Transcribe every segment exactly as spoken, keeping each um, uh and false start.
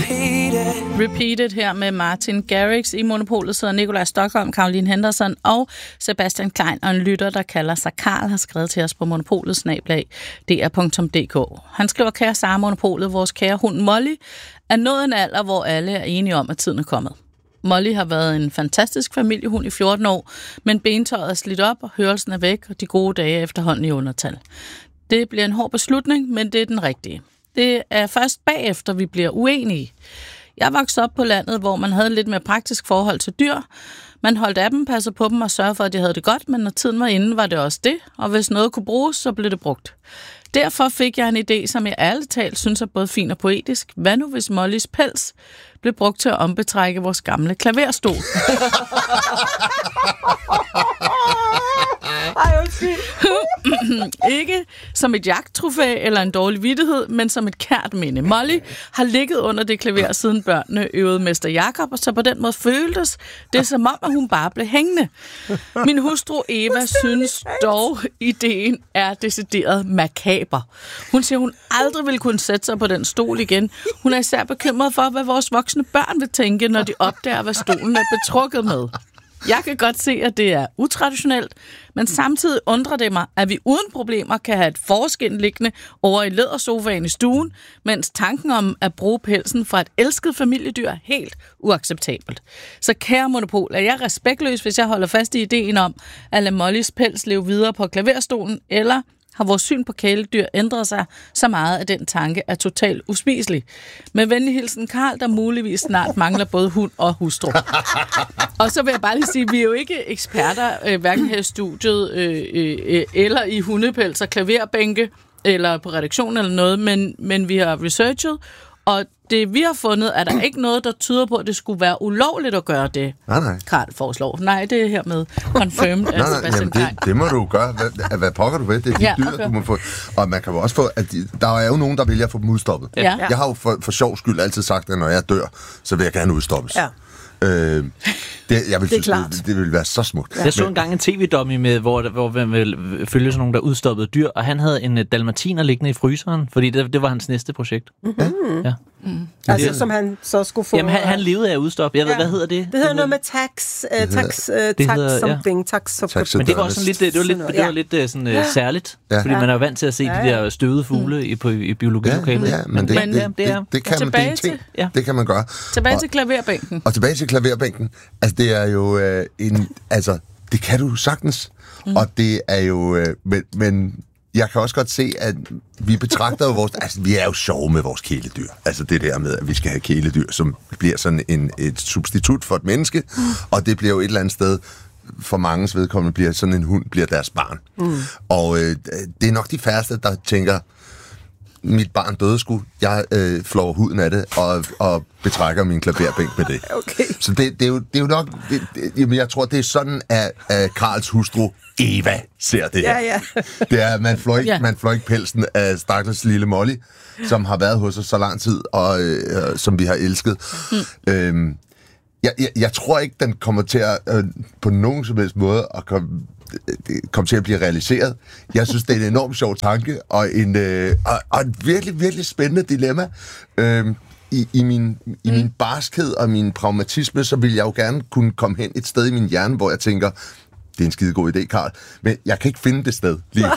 Repeated her med Martin Garrix. I Monopolet sidder Nikolaj Stockholm, Caroline Henderson og Sebastian Klein, og en lytter, der kalder sig Karl, har skrevet til os på monopolet snabel-a d r punktum d k. Han skriver: kære Sara Monopolet, vores kære hund Molly er nået en alder, hvor alle er enige om, at tiden er kommet. Molly har været en fantastisk familiehund i fjorten år, men bentøjet er slidt op, og hørelsen er væk, og de gode dage efterhånden i undertal. Det bliver en hård beslutning, men det er den rigtige. Det er først bagefter, vi bliver uenige. Jeg voksede op på landet, hvor man havde lidt mere praktisk forhold til dyr. Man holdt af dem, passede på dem og sørgede for, at de havde det godt, men når tiden var inde, var det også det, og hvis noget kunne bruges, så blev det brugt. Derfor fik jeg en idé, som jeg ærligt talt synes er både fin og poetisk. Hvad nu, hvis Mollys pels blev brugt til at ombetrække vores gamle klaverstol? Ikke som et jagttrofæ eller en dårlig vittighed, men som et kært minde. Molly har ligget under det klaver, siden børnene øvede Mester Jakob, og så på den måde føltes det som om, at hun bare blev hængende. Min hustru Eva synes dog, ideen er decideret makaber. Hun siger, hun aldrig vil kunne sætte sig på den stol igen. Hun er især bekymret for, hvad vores voksne børn vil tænke, når de opdager, hvad stolen er betrukket med. Jeg kan godt se, at det er utraditionelt, men samtidig undrer det mig, at vi uden problemer kan have et forskin liggende over i lædersofaen i stuen, mens tanken om at bruge pelsen fra et elsket familiedyr er helt uacceptabelt. Så kære Monopol, er jeg respektløs, hvis jeg holder fast i ideen om at lade Mollys pels leve videre på klaverstolen, eller har vores syn på kæledyr ændret sig så meget, at den tanke er totalt uspiselig. Med venlig hilsen Karl, der muligvis snart mangler både hund og hustru. Og så vil jeg bare lige sige, at vi er jo ikke eksperter, øh, hverken her i studiet, øh, øh, eller i hundepels og klaverbænke, eller på redaktion eller noget, men, men vi har researchet, og det vi har fundet, er der ikke noget, der tyder på, at det skulle være ulovligt at gøre det, nej, nej. Karl foreslår. Nej, det er hermed confirmed af Sebastian Klein. Det, det må du gøre. Hvad, hvad pokker du ved? Det er de ja, dyr, okay. du må få. Og man kan jo også få, at de, der er jo nogen, der vælger at få dem udstoppet. Ja. Jeg har jo for, for sjov skyld altid sagt, at når jeg dør, så vil jeg gerne udstoppes. Ja. Øh, det, jeg vil det er synes, klart. Det, det vil være så smukt. Ja. Jeg så engang en tv-dummy med, hvor, hvor man ville følge sådan nogen, der udstoppede dyr, og han havde en dalmatiner liggende i fryseren, fordi det, det var hans næste projekt. Mm-hmm. Ja. Mm. Altså, som han så skulle få... Jamen, han, han levede af at udstoppe. Jeg ved, ja. hvad hedder det? Det hedder noget med tax, uh, tax, uh, tax hedder, something, ja. tax subscription. Men det var også sådan lidt, det var lidt, det var lidt uh, sådan, uh, særligt, ja. fordi ja. man er jo vant til at se ja, ja. de der støvede fugle mm. i, på, i biologilokalet. Ja, ja, men det, men, det, det, det, det, kan man, det er en ting. Ja. Det kan man gøre. Tilbage til klaverbænken. Og tilbage til klaverbænken. Altså, det er jo øh, en... Altså, det kan du sagtens. Mm. Og det er jo... Øh, men, men jeg kan også godt se, at vi betragter jo vores... Altså, vi er jo sjove med vores kæledyr. Altså, det der med, at vi skal have kæledyr, som bliver sådan en, et substitut for et menneske. Mm. Og det bliver jo et eller andet sted... For manges vedkommende bliver sådan en hund bliver deres barn. Mm. Og øh, det er nok de færreste, der tænker... Mit barn døde sgu. Jeg øh, flår huden af det og, og betrækker min klaverbænk med det. Okay. Så det, det, er jo, det er jo nok... Det, det, jamen, jeg tror, det er sådan, at, at Karls hustru Eva ser det her. Ja, ja. Det er, at man flår ikke, ja. man flår ikke pelsen af stakkels lille Molly, som har været hos os så lang tid, og øh, som vi har elsket. Mm. Øhm, jeg, jeg, jeg tror ikke, den kommer til at øh, på nogen som helst måde at komme... kom til at blive realiseret. Jeg synes, det er en enormt sjov tanke, og en, øh, og, og en virkelig, virkelig spændende dilemma. Øhm, i, i, min, i min barskhed og min pragmatisme, så vil jeg jo gerne kunne komme hen et sted i min hjerne, hvor jeg tænker, det er en skide god idé, Karl, men jeg kan ikke finde det sted lige.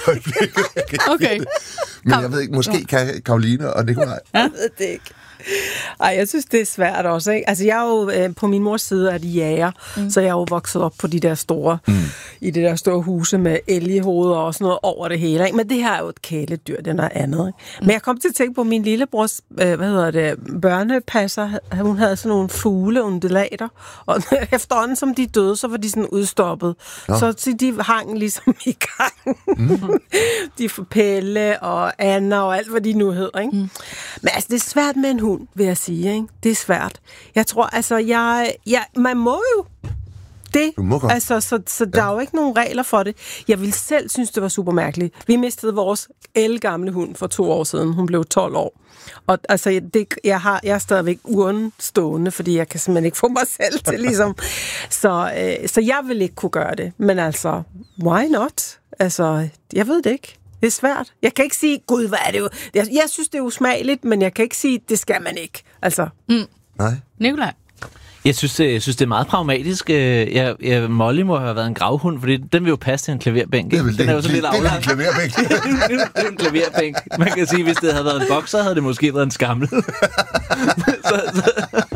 Okay. Men jeg ved ikke, måske kan Karoline og Nikolaj. Jeg ved det ikke. Ej, jeg synes, det er svært også, ikke? Altså, jeg er jo, øh, på min mors side er de jæger, mm. så jeg er jo vokset op på de der store, mm. i det der store huse med elgehoveder og sådan noget over det hele, ikke? Men det her er jo et kæledyr, det er noget andet, ikke? Mm. Men jeg kom til at tænke på min lillebrors, øh, hvad hedder det, børnepasser, hun havde sådan nogle fugle, undulater, og efterhånden som de døde, så var de sådan udstoppet. Ja. Så de hang ligesom i gang. Mm. De får Pelle og Anna og alt, hvad de nu hedder, ikke? Mm. Men altså, det er svært med en hund, vil jeg sige, ikke? Det er svært. Jeg tror, altså, jeg, jeg, man må jo det. Altså, så, så der ja. er jo ikke nogen regler for det. Jeg ville selv synes, det var super mærkeligt. Vi mistede vores ældgamle hund for to år siden. Hun blev tolv år. Og altså, det, jeg, har, jeg er stadigvæk uren stående, fordi jeg kan simpelthen ikke få mig selv til, ligesom. Så, øh, så jeg vil ikke kunne gøre det. Men altså, why not? Altså, jeg ved det ikke. Det er svært. Jeg kan ikke sige, gud, hvad er det jo? Jeg, jeg synes, det er usmageligt, men jeg kan ikke sige, det skal man ikke. Altså. Mm. Nej. Nikolaj? Jeg synes, jeg synes, det er meget pragmatisk. Jeg, jeg, Molly må have været en gravhund, fordi den vil jo passe til en klaverbænk. Det er, vel, den det, er jo så lidt aflang. Det er en klaverbænk. Det er en klaverbænk. Man kan sige, hvis det havde været en bokser, havde det måske været en skammel. så, så,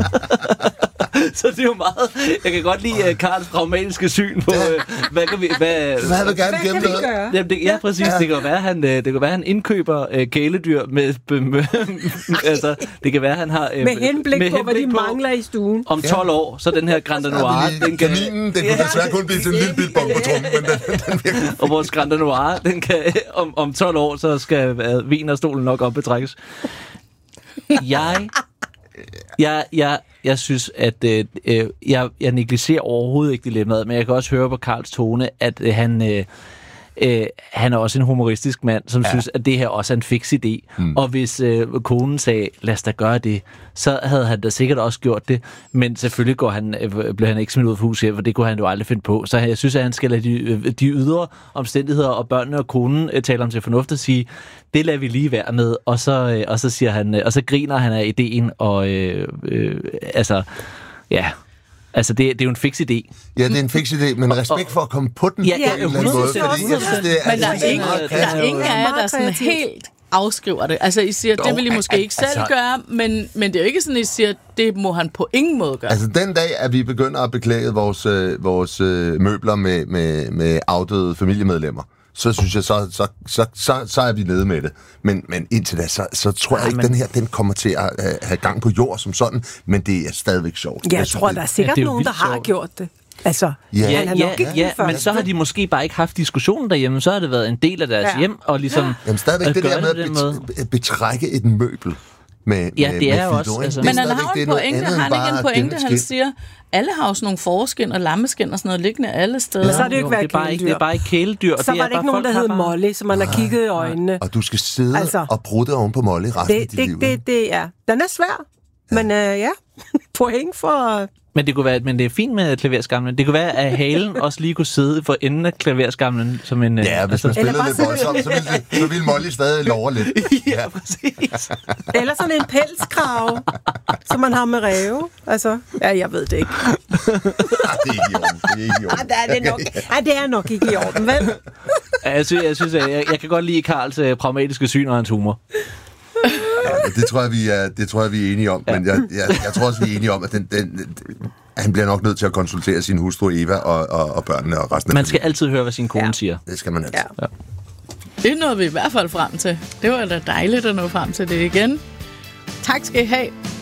så det er jo meget... Jeg kan godt lide uh, Karls pragmatiske syn på, uh, hvad kan vi... Hvad, Så han vil gerne hvad gemme kan vi noget. gøre? Jamen, det, ja, præcis. Ja. Det kan være, han, det kan være, han indkøber uh, kæledyr med... med altså, det kan være, han har... Uh, Med henblik med på, henblik hvad de på, mangler i stuen. om tolv år, så den her Grand Noir... Den kan, Kaninen, det kunne desværre kun blive til en lille bit bong på trummen, men den, den virkelig... og vores Grand Noir, den kan... Om, om tolv år, så skal uh, vinerstolen nok opbetrækkes. Jeg... Jeg, jeg, jeg synes, at øh, øh, jeg, jeg negligerer overhovedet ikke dilemmaet, men jeg kan også høre på Karls tone, at øh, han, øh, øh, han er også en humoristisk mand, som ja. synes, at det her også er en fix idé. Mm. Og hvis øh, konen sagde, lad os da gøre det, så havde han da sikkert også gjort det. Men selvfølgelig går han, øh, blev han ikke smidt ud af huset her, for det kunne han jo aldrig finde på. Så jeg synes, at han skal lade de, de ydre omstændigheder, og børnene og konen øh, taler om til fornuft og sige, det lader vi lige være med, og så, øh, og så siger han, øh, og så griner han af ideen, og øh, øh, altså, ja, altså det, det er jo en fix idé. Ja, det er en fix idé, men respekt for at komme på den Ja, ja, på en eller anden måde, fordi jeg synes, det er... Men der er ingen, der er ingen af jer, der sådan helt afskriver det. Altså, I siger, det vil I måske ikke selv altså, gøre, men, men det er jo ikke sådan, I siger, det må han på ingen måde gøre. Altså, den dag, at vi begynder at beklæde vores, øh, vores øh, møbler med, med, med afdøde familiemedlemmer, så synes jeg, så, så, så, så, så er vi nede med det. Men, men indtil da, så, så tror jeg ja, ikke, men... den her, den kommer til at uh, have gang på jord som sådan, men det er stadigvæk sjovt. Jeg, jeg synes, tror, det... der er sikkert ja, er nogen, der har sjovt. gjort det. Altså, Ja, Ja, han er ja, nok ikke ja, den men så har de måske bare ikke haft diskussionen derhjemme, så har det været en del af deres Ja. hjem, og ligesom Jamen stadigvæk at det gøre der med det på at den bet- måde. betrække et møbel med, Ja, med, det er med jo Fido, også, ikke? altså- Det er Men han stadigvæk- har det jo er en noget pointe, andet har end han ikke en bare pointe, han gennemskidt. siger, alle har jo sådan nogle forskin og lammeskin og sådan noget liggende alle steder. Men så er det jo ikke været det er bare ikke, det kæledyr. er bare ikke kæledyr. og Så det var er det ikke bare nogen, der folk, hed bare- Molly, som man har kigget i øjnene. Og du skal sidde Altså- altså, og prutte oven på Molly resten af Det, dit liv. det, det, det er. Den er svær, men øh, ja, point for... Men det kunne være, men det er fint med klaverskamlen. Det kunne være, at halen også lige kunne sidde for enden af klaverskamlen som en... Ja, hvis man altså, spillede bare lidt sådan- voldsomt, så ville, så ville Molly stadig love lidt. ja, præcis. Eller sådan en pelskrav, som man har med ræve. Altså, ja, jeg ved det ikke. Ah, det er ikke i orden. Det er ikke i orden. Ah, der er det nok. Ja, det er nok ikke i orden, vel? Ja, jeg synes, jeg, synes, jeg, jeg, jeg kan godt lide Karls uh, pragmatiske syn og hans humor. Ja, det tror jeg, vi er, det tror jeg, vi er enige om. Ja. Men jeg, jeg, jeg tror også, vi er enige om, at den, den, han bliver nok nødt til at konsultere sin hustru Eva og, og, og børnene og resten af Man skal familien. altid høre, hvad sin kone Ja. siger. Det skal man altid. Ja. Det nåede vi i hvert fald frem til. Det var da dejligt at nå frem til det igen. Tak skal I have.